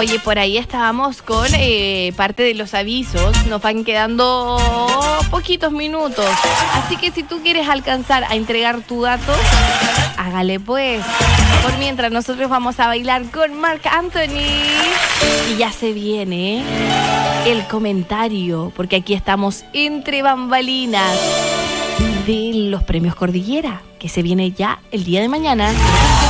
Oye, por ahí estábamos con parte de los avisos. Nos van quedando poquitos minutos. Así que si tú quieres alcanzar a entregar tu dato, hágale pues. Por mientras nosotros vamos a bailar con Marc Anthony. Y ya se viene el comentario, porque aquí estamos entre bambalinas de los premios Cordillera, que se viene ya el día de mañana.